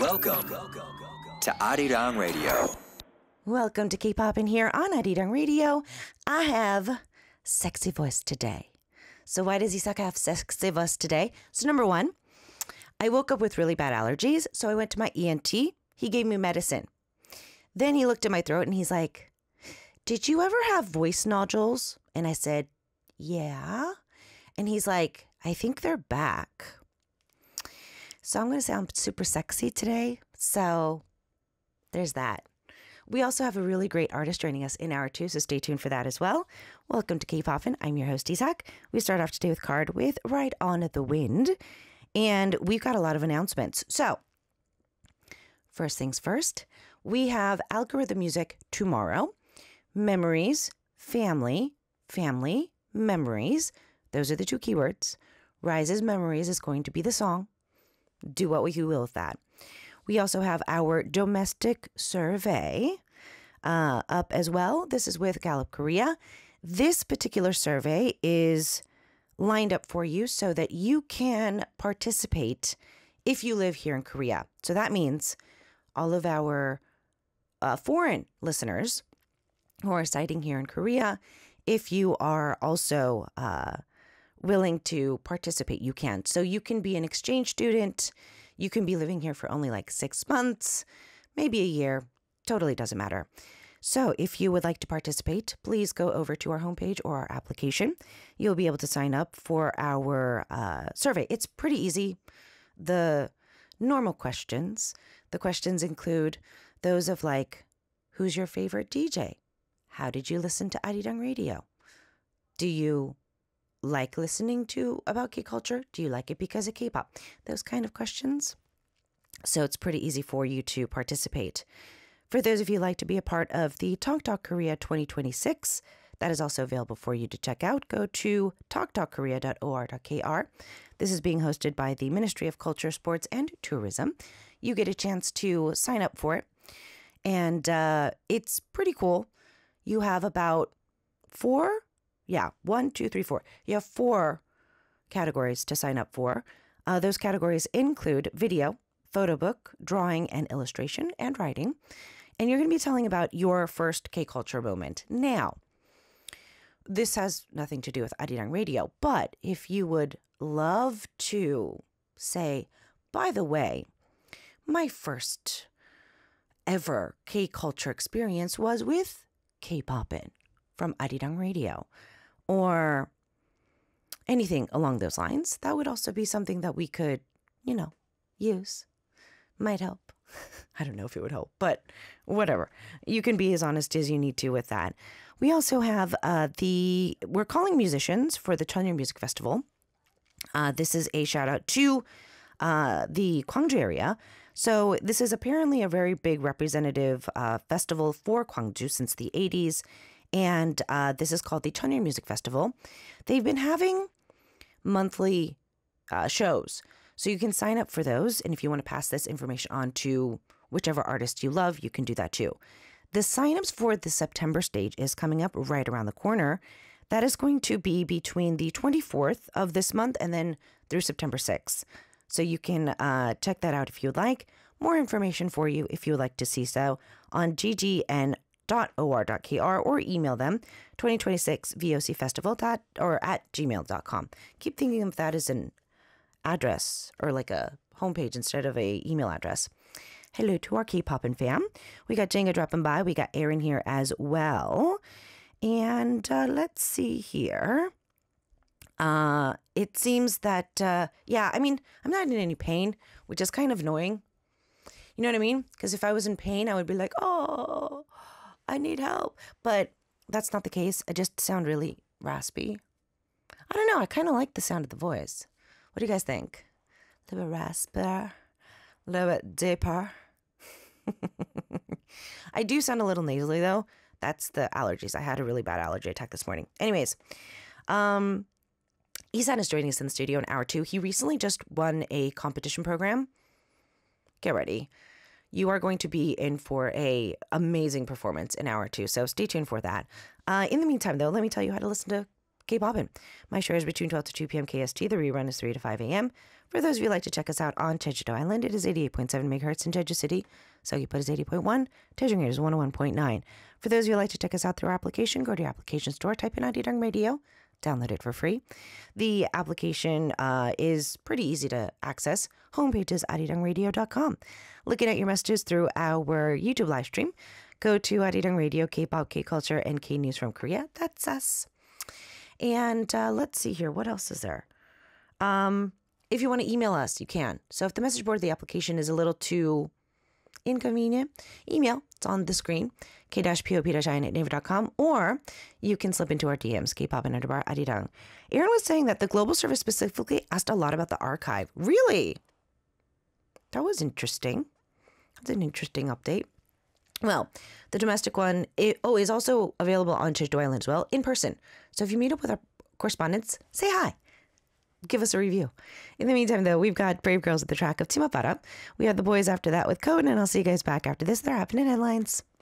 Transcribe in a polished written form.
Welcome to Arirang Radio. Welcome to K-Pop in here on Arirang Radio. I have sexy voice today. So why does Isak have sexy voice today? So number one, I woke up with really bad allergies, so I went to my ENT. He gave me medicine. Then he looked at my throat and he's like, "Did you ever have voice nodules?" And I said, "Yeah." And he's like, "I think they're back." So I'm going to say I'm super sexy today. So there's that. We also have a really great artist joining us in hour two, so stay tuned for that as well. Welcome to K-Poppin'. I'm your host, Isak. We start off today with Card with Ride on the Wind. And we've got a lot of announcements. So first things first, we have algorithm music tomorrow. Memories, family, memories. Those are the two keywords. Rise's Memories is going to be the song. Do what you will with that. We also have our domestic survey up as well. This is with Gallup Korea. This particular survey is lined up for you so that you can participate if you live here in Korea. So that means all of our foreign listeners who are residing here in Korea, if you are also willing to participate, you can. So you can be an exchange student. You can be living here for only like 6 months, maybe a year. Totally doesn't matter. So if you would like to participate, please go over to our homepage or our application. You'll be able to sign up for our survey. It's pretty easy. The normal questions, the questions include those of like, who's your favorite DJ? How did you listen to Arirang Radio? Do you like listening to about K-culture? Do you like it because of K-pop? Those kind of questions. So it's pretty easy for you to participate. For those of you who like to be a part of the Talk Talk Korea 2026, that is also available for you to check out. Go to talktalkkorea.or.kr. This is being hosted by the Ministry of Culture, Sports, and Tourism. You get a chance to sign up for it. And it's pretty cool. You have about 4 You have 4 categories to sign up for. Those categories include video, photo book, drawing and illustration, and writing. And you're going to be telling about your first K-culture moment. Now, this has nothing to do with Arirang Radio, but if you would love to say, by the way, my first ever K-culture experience was with K-Poppin' from Arirang Radio, or anything along those lines, that would also be something that we could, use. Might help. I don't know if it would help, but whatever. You can be as honest as you need to with that. We also have we're calling musicians for the Cheonryul Music Festival. This is a shout out to the Gwangju area. So this is apparently a very big representative festival for Gwangju since the 80s. And this is called the Cheonryul Music Festival. They've been having monthly shows. So you can sign up for those. And if you want to pass this information on to whichever artist you love, you can do that too. The signups for the September stage is coming up right around the corner. That is going to be between the 24th of this month and then through September 6th. So you can check that out if you'd like. More information for you if you would like to see so on ggn.or.kr or email them 2026vocfestival@gmail.com. Keep thinking of that as an address or like a homepage instead of a email address. Hello to our K-Poppin' fam. We got Jenga dropping by. We got Aaron here as well. And let's see here. It seems that, I'm not in any pain, which is kind of annoying. You know what I mean? Because if I was in pain, I would be like, oh, I need help. But that's not the case. I just sound really raspy. I don't know. I kind of like the sound of the voice. What do you guys think? A little bit raspier, a little bit deeper. I do sound a little nasally though. That's the allergies. I had a really bad allergy attack this morning. Anyways, Isan is joining us in the studio in hour 2. He recently just won a competition program. Get ready. You are going to be in for a amazing performance in hour 2. So stay tuned for that. In the meantime, though, let me tell you how to listen to K-Poppin'. My show is between 12 to 2 p.m. KST. The rerun is 3 to 5 a.m. For those of you who like to check us out on Jeju-do Island, it is 88.7 megahertz in Jeju City. Seogwipo is 80.1. Daejeon is 101.9. For those of you who like to check us out through our application, go to your application store, type in Arirang Radio, download it for free. The application is pretty easy to access. Homepage is arirangradio.com. Looking at your messages through our YouTube live stream, go to Arirang Radio, K-pop, K-culture, and K-news from Korea. That's us. And let's see here. What else is there? If you want to email us, you can. So if the message board of the application is a little too inconvenient, email. It's on the screen, k-pop-in@naver.com, or you can slip into our DMs, K-pop and underbar Arirang. Aaron was saying that the Global Service specifically asked a lot about the archive. Really? That was interesting. That's an interesting update. Well, the domestic one is also available on Jeju Island as well, in person. So if you meet up with our correspondents, say hi. Give us a review. In the meantime, though, we've got Brave Girls at the track of Timapara. We have the boys after that with Code, and I'll see you guys back after this. They're happening headlines.